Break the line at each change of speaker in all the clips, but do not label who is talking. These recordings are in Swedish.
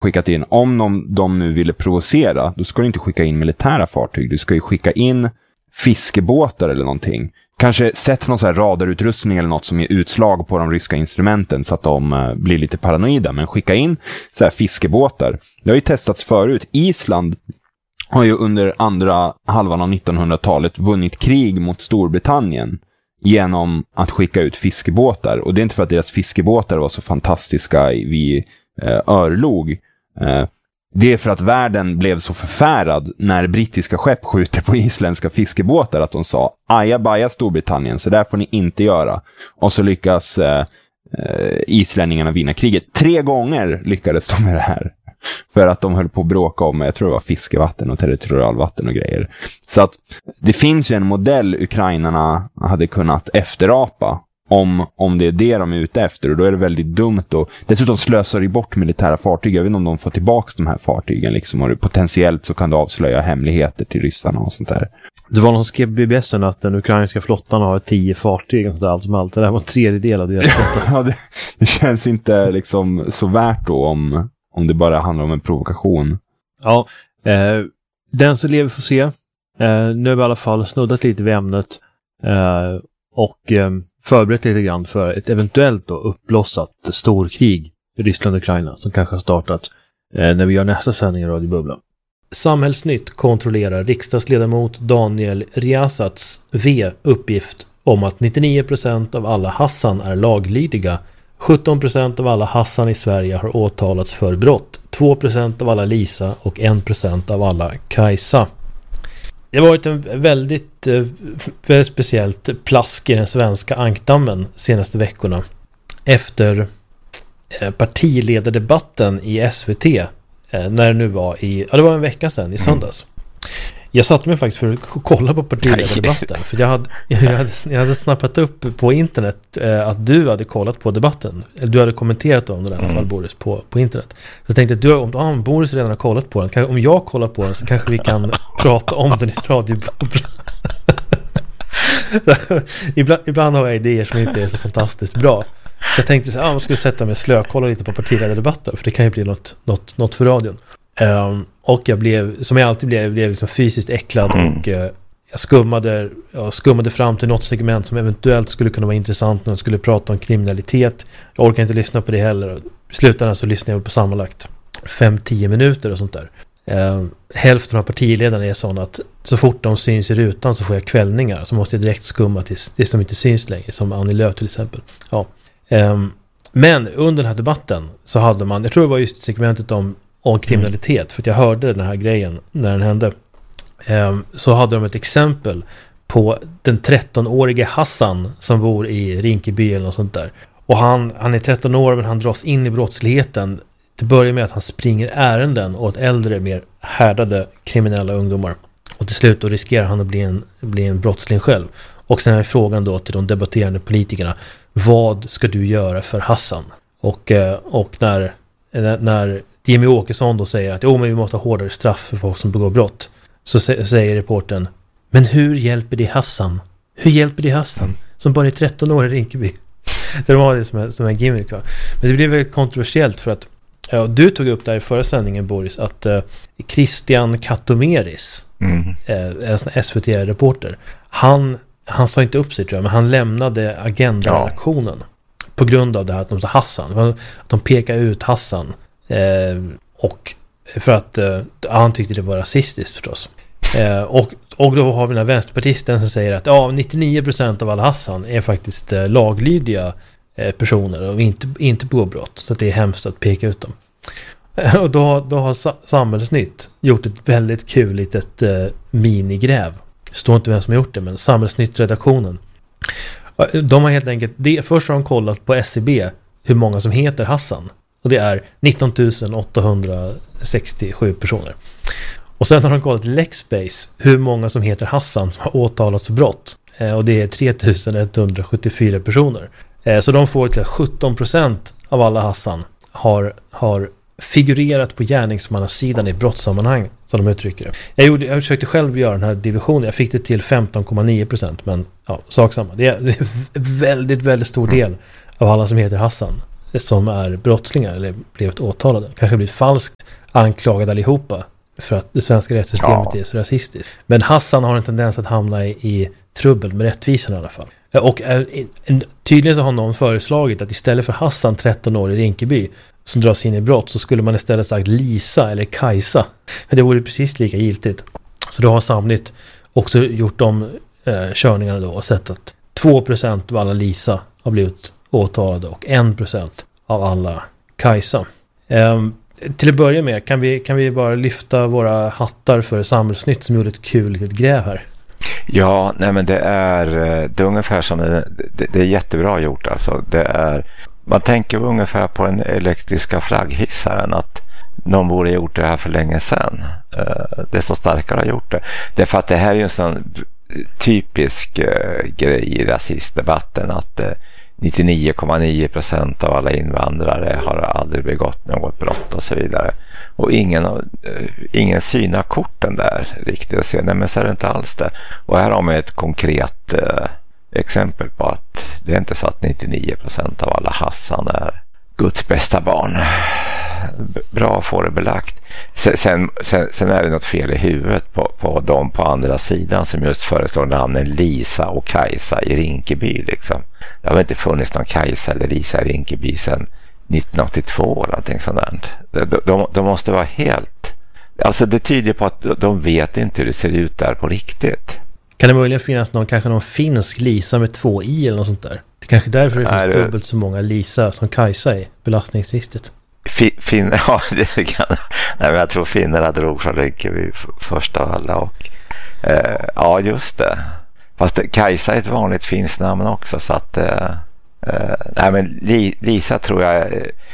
skickat in. Om de nu ville provocera, då ska du inte skicka in militära fartyg. Du ska ju skicka in fiskebåtar eller någonting. Kanske sätt någon så här radarutrustning eller något som ger utslag på de ryska instrumenten så att de blir lite paranoida. Men skicka in så här fiskebåtar. Det har ju testats förut. Island har ju under andra halvan av 1900-talet vunnit krig mot Storbritannien genom att skicka ut fiskebåtar. Och det är inte för att deras fiskebåtar var så fantastiska vid örlog. Det är för att världen blev så förfärad när brittiska skepp skjuter på isländska fiskebåtar att de sa ajabaja Storbritannien, så där får ni inte göra. Och så lyckas islänningarna vinna kriget. 3 gånger lyckades de med det här. För att de höll på att bråka om, jag tror det var fiskevatten och territorialvatten och grejer. Så att det finns ju en modell ukrainarna hade kunnat efterapa om det är det de är ute efter, och då är det väldigt dumt. Och dessutom slösar de bort militära fartyg. Jag vet inte om de får tillbaka de här fartygen liksom, och potentiellt så kan det avslöja hemligheter till ryssarna och sånt där.
Det var någon som skrev BBSen att den ukrainska flottan har 10 fartyg och sådär, allt som allt. Det där var en tredjedel av deras flotta.
Ja, det känns inte liksom så värt då om det bara handlar om en provokation.
Ja, den som lever får se. Nu har vi i alla fall snuddat lite vid ämnet och förberett lite grann för ett eventuellt då uppblossat storkrig i Ryssland och Ukraina som kanske har startat när vi gör nästa sändning i Radio Bubbla. Samhällsnytt kontrollerar riksdagsledamot Daniel Riazats uppgift om att 99% av alla Hassan är laglydiga. 17% av alla Hassan i Sverige har åtalats för brott. 2% av alla Lisa och 1% av alla Kajsa. Det har varit en väldigt speciellt plask i den svenska ankdammen senaste veckorna. Efter partiledardebatten i SVT när det nu var det var en vecka sedan i söndags. Jag satte mig faktiskt för att kolla på partiledardebatten för jag hade snappat upp på internet att du hade kollat på debatten. Eller du hade kommenterat om det i alla fall, Boris, på internet. Så jag tänkte att om Boris redan har kollat på den, om jag kollar på den så kanske vi kan prata om den i Radio Bubbla. Ibland har jag idéer som inte är så fantastiskt bra. Så jag tänkte så jag skulle sätta mig och slökolla lite på partiledardebatten, för det kan ju bli något för radion. Och jag blev, som jag alltid blev liksom fysiskt äcklad och jag skummade fram till något segment som eventuellt skulle kunna vara intressant när de skulle prata om kriminalitet. Jag orkar inte lyssna på det heller. I slutändan så lyssnar jag på sammanlagt 5-10 minuter och sånt där. Hälften av partiledarna är sådana att så fort de syns i rutan så får jag kvällningar, så måste jag direkt skumma tills det som inte syns längre, som Annie Lööf till exempel. Ja. Men under den här debatten så hade man, jag tror det var just segmentet om kriminalitet, för att jag hörde den här grejen när den hände, så hade de ett exempel på den 13-årige Hassan som bor i Rinkeby eller något sånt där. Och han är 13 år, men han dras in i brottsligheten. Det börjar med att han springer ärenden åt äldre, mer härdade kriminella ungdomar. Och till slut då riskerar han att bli en brottsling själv. Och sen är frågan då till de debatterande politikerna: vad ska du göra för Hassan? Och när Jimmy Åkesson då säger att men vi måste ha hårdare straff för folk som begår brott, så säger reportern: men hur hjälper det Hassan? Hur hjälper det Hassan som bara är 13 år i Rinkeby? Så de har det som en gimmick, va? Men det blev väldigt kontroversiellt för att du tog upp där i förra sändningen, Boris, att Christian Katomeris, en SVT-reporter, han sa inte upp sig, tror jag, men han lämnade Agenda-redaktionen på grund av det här att de sa Hassan. Att de pekar ut Hassan. Och för att han tyckte det var rasistiskt förstås. Och då har vi den här vänsterpartisten som säger att 99% av alla Hassan är faktiskt laglydiga personer och inte begår brott, så att det är hemskt att peka ut dem. Och då har Samhällsnytt gjort ett väldigt kul litet minigräv. Det står inte vem som har gjort det, men Samhällsnytt-redaktionen, de har helt enkelt först har de kollat på SCB hur många som heter Hassan, och det är 19 867 personer. Och sen har de kollat Lexbase hur många som heter Hassan som har åtalats för brott, och det är 3174 personer. Så de får till 17% av alla Hassan har figurerat på gärningsmannasidan i brottssammanhang, som de uttrycker det. Jag försökte själv göra den här divisionen. Jag fick det till 15,9%, men sak samma. Det är en väldigt, väldigt stor del av alla som heter Hassan som är brottslingar eller blivit åtalade. Kanske blivit falskt anklagade allihopa för att det svenska rättssystemet är så rasistiskt. Men Hassan har en tendens att hamna i trubbel med rättvisan i alla fall. Och tydligen så har någon föreslagit att istället för Hassan, 13 år i Rinkeby, som dras in i brott, så skulle man istället sagt Lisa eller Kajsa. Men det vore precis lika giltigt. Så då har Samnytt också gjort de körningarna då och sett att 2% av alla Lisa har blivit åtalade och 1% av alla Kajsa. Till att börja med, kan vi bara lyfta våra hattar för Samhällsnytt som gjorde ett kul litet gräv här?
Ja, nej men det är ungefär som det är jättebra gjort alltså. Man tänker ungefär på den elektriska flagghissaren, att någon borde ha gjort det här för länge sedan. Det är så starkare har gjort det. Det är för att det här är en sån typisk grej i rasistdebatten, att 99,9% av alla invandrare har aldrig begått något brott och så vidare. Och ingen synar korten där riktigt och säger, nej men så är det inte alls det. Och här har man ett konkret exempel på att det är inte så att 99% av alla Hassan är Guds bästa barn. Bra att få det belagt. Sen är det något fel i huvudet på dem på andra sidan som just föreslår namnen Lisa och Kajsa i Rinkeby liksom. Det har inte funnits någon Kajsa eller Lisa i Rinkeby sedan 1982 eller någonting sånt där. De måste vara helt... Alltså det tyder på att de vet inte hur det ser ut där på riktigt.
Kan det möjligen finnas kanske någon finsk Lisa med 2 i eller något sånt där? Det är kanske därför det finns dubbelt så många Lisa som Kajsa i belastningsregistret.
Ja, det kan. Nej, men jag tror finnarna drog från Rinkeby först av alla och ja, just det. Fast Kajsa är ett vanligt finskt namn också, så att nej, men Lisa tror jag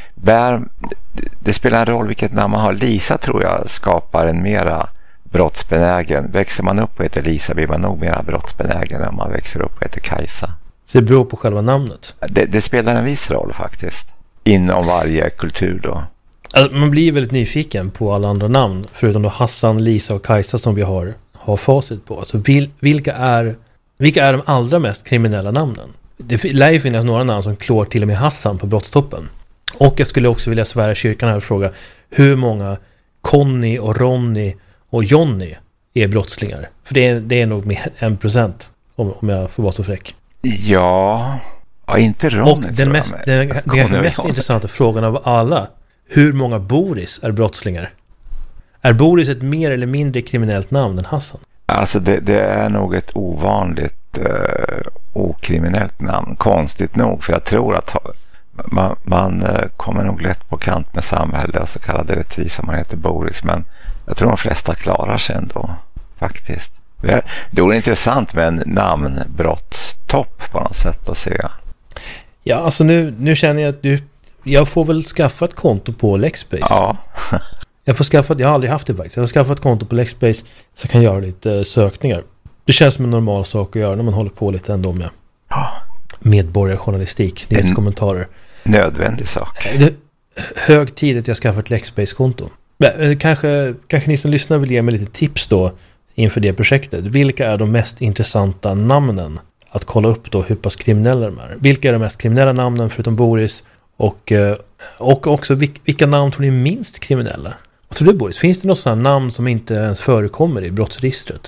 det spelar en roll vilket namn man har. Lisa tror jag skapar en mera brottsbenägen. Växer man upp och heter Lisa blir man nog mera brottsbenägen än man växer upp och heter Kajsa.
Så det beror på själva namnet?
Det spelar en viss roll faktiskt. Inom varje kultur då.
Alltså, man blir väldigt nyfiken på alla andra namn, förutom då Hassan, Lisa och Kajsa som vi har facit på. Alltså, vilka är de allra mest kriminella namnen? Det lär ju finnas några namn som klår till och med Hassan på brottstoppen. Och jag skulle också vilja svära kyrkan här och fråga hur många Conny och Ronny och Johnny är brottslingar. För det är nog mer än 1%, om jag får vara så fräck.
Ja, inte Ronny.
Och den mest intressanta frågan av alla: hur många Boris är brottslingar? Är Boris ett mer eller mindre kriminellt namn än Hassan?
Alltså det är nog ett ovanligt okriminellt namn, konstigt nog, för jag tror att man kommer nog lätt på kant med samhället och så kallade rättvisa, man heter Boris, men jag tror de flesta klarar sig ändå faktiskt. Det vore intressant med en namnbrottstopp på något sätt att se.
Ja, alltså nu känner jag att jag får väl skaffa ett konto på Lexbase.
Ja.
Jag har aldrig haft det faktiskt. Jag har skaffat ett konto på Lexbase så jag kan göra lite sökningar. Det känns som en normal sak att göra när man håller på lite ändå med medborgarjournalistik, nyhetskommentarer.
Nödvändig sak.
Det är hög tid att jag skaffar ett Lexbase-konto. Kanske ni som lyssnar vill ge mig lite tips då inför det projektet. Vilka är de mest intressanta namnen att kolla upp då hur pass kriminella de är? Vilka är de mest kriminella namnen förutom Boris? Och också vilka namn tror ni är minst kriminella? Vad tror du, Boris? Finns det något sådant namn som inte ens förekommer i brottsregistret?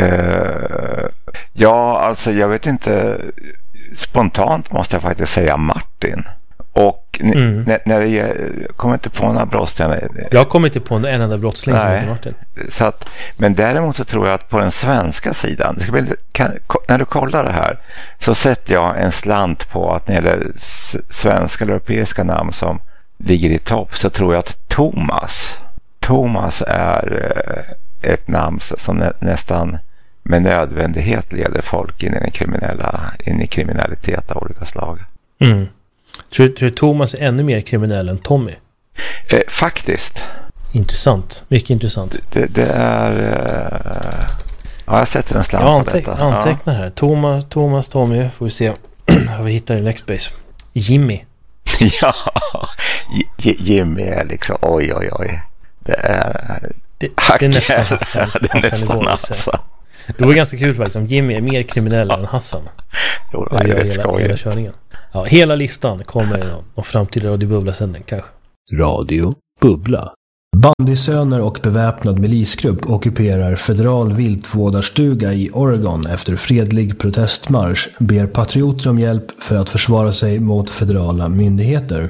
Ja, alltså jag vet inte. Spontant måste jag faktiskt säga Martin. Och när det kommer inte på några brottslingar.
Jag kommer inte på en enda brottsling som heter Martin.
Så att, men däremot så tror jag att på den svenska sidan, när du kollar det här, så sätter jag en slant på att när det gäller svenska eller europeiska namn som ligger i topp, så tror jag att Thomas är ett namn som nästan med nödvändighet leder folk in i kriminalitet av olika slag.
Tror du Thomas är ännu mer kriminell än Tommy?
Faktiskt.
Intressant, mycket intressant.
Det är... ja, jag sätter en slant på detta.
Antecknar här. Thomas, Tommy, får vi se vad vi hittar i Lexbase. Jimmy.
Ja, Jimmy är liksom, oj. Det är...
Det är nästan Hassan.
Det är nästan Hassan.
Det vore ganska kul faktiskt om Jimmy är mer kriminell än Hassan.
Jo, det är rätt skojigt.
Hela körningen. Ja, hela listan kommer i någon framtida Radio Bubbla-sändning kanske.
Radio Bubbla. Bandysöner och beväpnad milisgrupp ockuperar federal viltvårdarstuga i Oregon efter fredlig protestmarsch, ber patrioter om hjälp för att försvara sig mot federala myndigheter.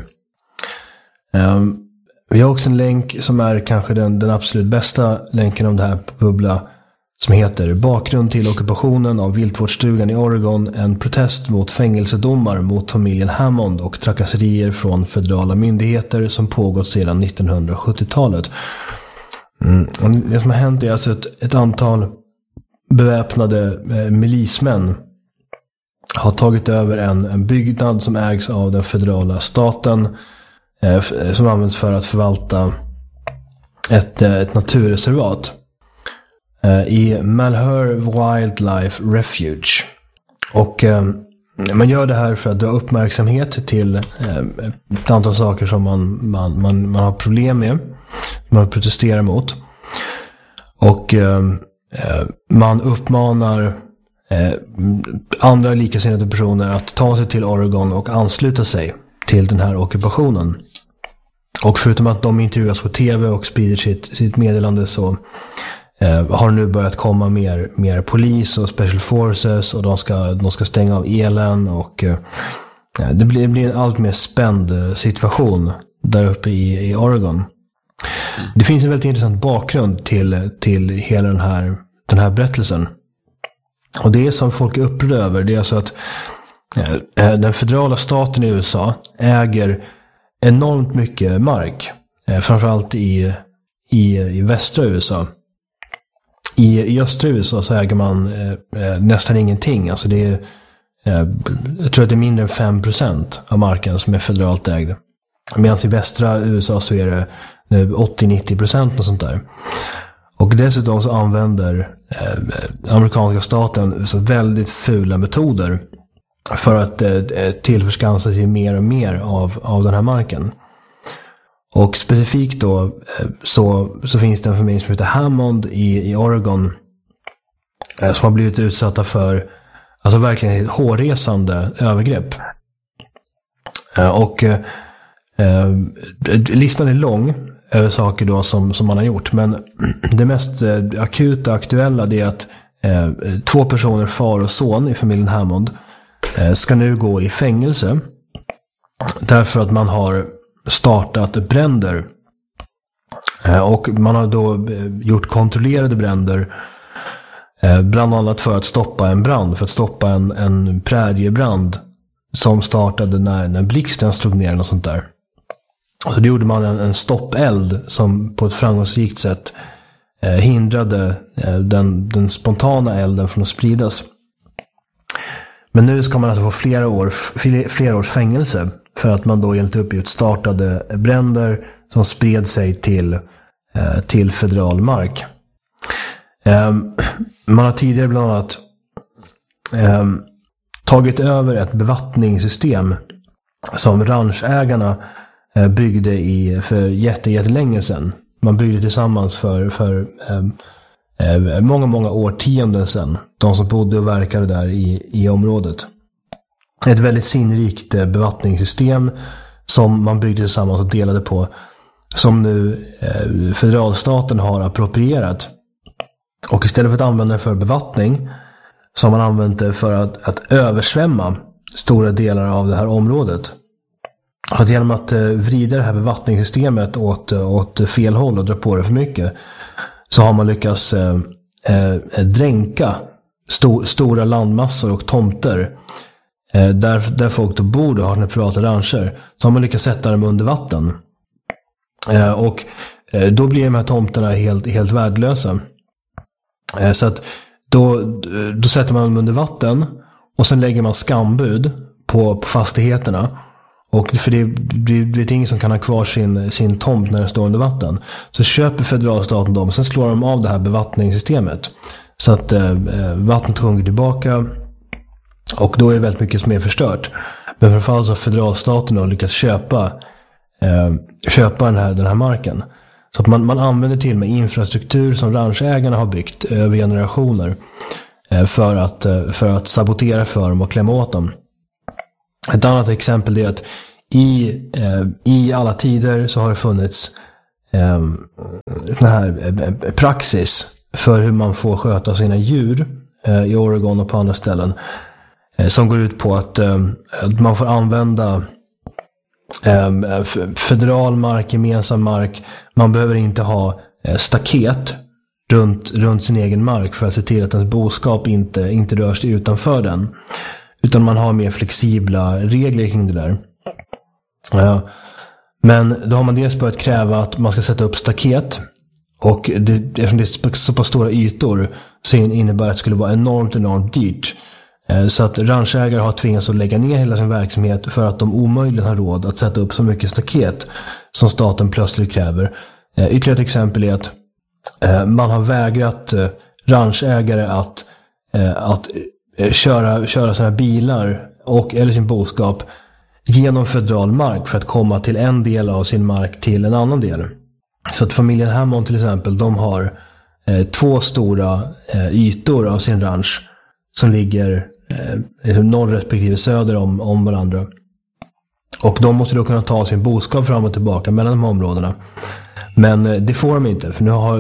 Vi har också en länk som är kanske den absolut bästa länken om det här på Bubbla, som heter Bakgrund till ockupationen av viltvårdsstugan i Oregon, en protest mot fängelsedomar mot familjen Hammond och trakasserier från federala myndigheter som pågått sedan 1970-talet. Och det som har hänt är alltså ett antal beväpnade milismän har tagit över en byggnad som ägs av den federala staten, som används för att förvalta ett naturreservat i Malheur Wildlife Refuge. Och man gör det här för att dra uppmärksamhet till ett antal saker som man har problem med, man protesterar mot. Och man uppmanar andra likasinnade personer att ta sig till Oregon och ansluta sig till den här ockupationen. Och förutom att de intervjuas på tv och sprider sitt meddelande, så har nu börjat komma mer polis och special forces, och de ska stänga av elen, och det blir en allt mer spänd situation där uppe i Oregon. Det finns en väldigt intressant bakgrund till hela den här berättelsen. Och det som folk är upprörda över, det är alltså att den federala staten i USA äger enormt mycket mark, framförallt i västra USA. I östra USA så äger man nästan ingenting. Alltså det är, jag tror att det är mindre än 5% av marken som är federalt ägd. Medan i västra USA så är det 80-90% och sånt där. Och dessutom så använder amerikanska staten så väldigt fula metoder för att tillförskansa sig mer och mer av den här marken. Och specifikt då så finns det en familj som heter Hammond i Oregon som har blivit utsatta för alltså verkligen hårresande övergrepp. Och listan är lång över saker då som man har gjort, men det mest akuta aktuella det är att 2 personer, far och son i familjen Hammond, ska nu gå i fängelse därför att man har startat bränder. Och man har då gjort kontrollerade bränder, bland annat för att stoppa en brand, för att stoppa en präriebrand som startade när blixten slog ner och sånt där. Så då gjorde man en stoppeld som på ett framgångsrikt sätt hindrade den spontana elden från att spridas. Men nu ska man alltså få flera års fängelse för att man då enligt uppgift startade bränder som spred sig till federal mark. Man har tidigare bland annat tagit över ett bevattningssystem som ranchägarna byggde för jättelänge sedan. Man byggde tillsammans för många årtionden sedan. De som bodde och verkade där i området. Ett väldigt sinnrikt bevattningssystem som man byggde tillsammans och delade på, som nu federalstaten har approprierat. Och istället för att använda det för bevattning så har man använt det för att översvämma stora delar av det här området. Att genom att vrida det här bevattningssystemet åt fel håll och dra på det för mycket, så har man lyckats dränka stora landmassor och tomter där folk då bor och har sina privata rancher. Så har man lyckats sätta dem under vatten. Och då blir de här tomterna helt värdelösa. Så att då sätter man dem under vatten och sen lägger man skambud på fastigheterna. Och för det är ingen som kan ha kvar sin tomt när den står under vatten. Så köper federalstaten dem och sen slår de av det här bevattningssystemet. Så att vattnet sjunker tillbaka och då är det väldigt mycket som är förstört. Men framförallt så har federalstaten har lyckats köpa den här marken. Så att man använder till med infrastruktur som ranchägarna har byggt över generationer för att sabotera för dem och klämma åt dem. Ett annat exempel är att i alla tider så har det funnits sån här praxis för hur man får sköta sina djur i Oregon och på andra ställen, som går ut på att man får använda federal mark, gemensam mark. Man behöver inte ha staket runt sin egen mark för att se till att ens boskap inte rör sig utanför den. Utan man har mer flexibla regler kring det där. Men då har man dels börjat kräva att man ska sätta upp staket. Och eftersom det är så pass stora ytor så innebär att det skulle vara enormt dyrt. Så att ranchägare har tvingats att lägga ner hela sin verksamhet för att de omöjligen har råd att sätta upp så mycket staket som staten plötsligt kräver. Ytterligare ett exempel är att man har vägrat ranchägare att köra sina bilar eller sin boskap genom federal mark för att komma till en del av sin mark till en annan del. Så att familjen Hammond till exempel, de har 2 stora ytor av sin ranch som ligger norr respektive söder om varandra. Och de måste då kunna ta sin boskap fram och tillbaka mellan de här områdena. Men det får de inte, för nu har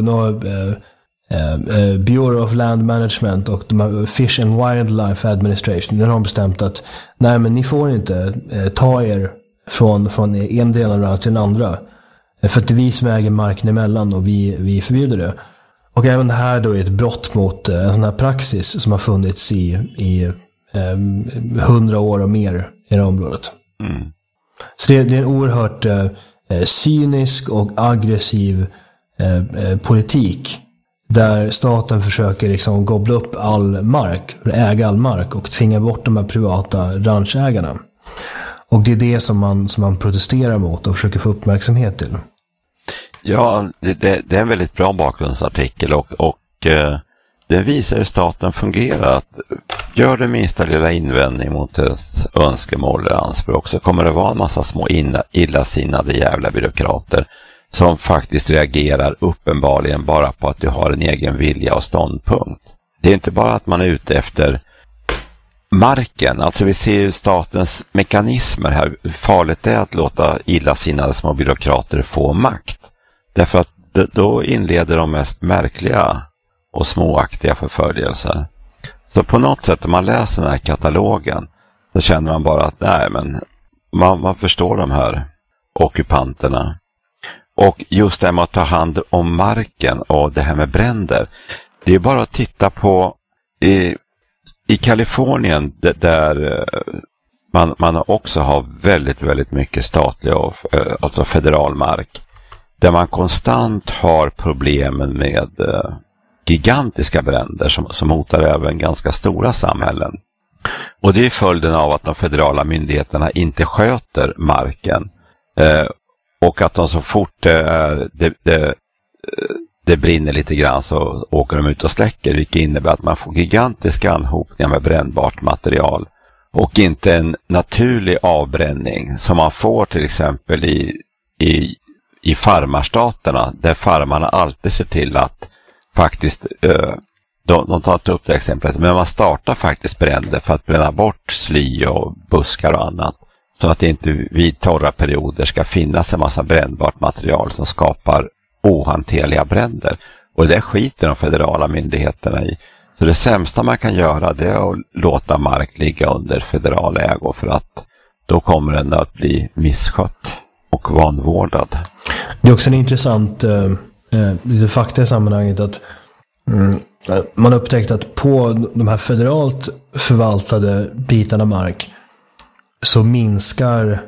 Bureau of Land Management och Fish and Wildlife Administration, där har de bestämt att nej, men ni får inte ta er från en del av ranchen till den andra. För att det är vi som äger marken emellan och vi förbjuder det. Och även det här då är ett brott mot en sån här praxis som har funnits i 100 år och mer i det här området. Mm. Så det är en oerhört cynisk och aggressiv politik där staten försöker liksom gobbla upp all mark, äga all mark och tvinga bort de här privata ranchägarna. Och det är det som man protesterar mot och försöker få uppmärksamhet till.
Ja, det är en väldigt bra bakgrundsartikel och den visar hur staten fungerar. Att gör det minsta lilla invändning mot ens önskemål eller anspråk så kommer det vara en massa små illasinnade jävla byråkrater som faktiskt reagerar uppenbarligen bara på att du har en egen vilja och ståndpunkt. Det är inte bara att man är ute efter marken. Alltså vi ser ju statens mekanismer här. Hur farligt det är att låta illasinnade små byråkrater få makt. Därför att då inleder de mest märkliga och småaktiga förföljelser. Så på något sätt när man läser den här katalogen så känner man bara att nej, men man förstår de här ockupanterna. Och just det med att ta hand om marken och det här med bränder. Det är bara att titta på i Kalifornien där man också har väldigt, väldigt mycket statlig och alltså federal mark. Där man konstant har problemen med gigantiska bränder som hotar även ganska stora samhällen. Och det är följden av att de federala myndigheterna inte sköter marken. Och att de så fort det brinner lite grann så åker de ut och släcker. Vilket innebär att man får gigantiska anhopningar med brännbart material. Och inte en naturlig avbränning som man får till exempel i farmarstaterna. Där farmarna alltid ser till att faktiskt, de tar inte upp det exemplet, men man startar faktiskt bränder för att bränna bort sly och buskar och annat. Så att det inte vid torra perioder ska finnas en massa brännbart material som skapar ohanterliga bränder. Och det skiter de federala myndigheterna i. Så det sämsta man kan göra det är att låta mark ligga under federal ägo för att då kommer den att bli misskött och vanvårdad.
Det är också en intressant lite fakta i sammanhanget att man upptäckt att på de här federalt förvaltade bitarna mark så minskar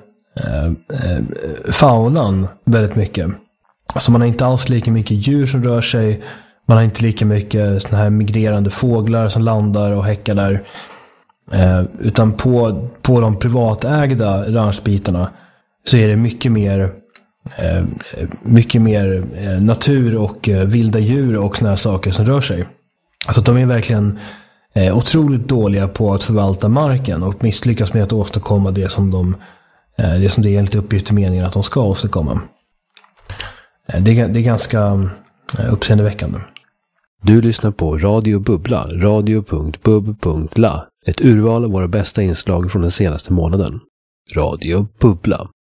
faunan väldigt mycket. Alltså man har inte alls lika mycket djur som rör sig. Man har inte lika mycket såna här migrerande fåglar som landar och häckar där. Utan på de privatägda ranchbitarna så är det mycket mer natur och vilda djur och såna här saker som rör sig. Alltså de är verkligen otroligt dåliga på att förvalta marken och misslyckas med att åstadkomma det som det är enligt uppgift i meningen att de ska åstadkomma. Det är ganska uppseendeväckande.
Du lyssnar på Radio Bubbla, radio.bub.la. Ett urval av våra bästa inslag från den senaste månaden. Radio Bubbla.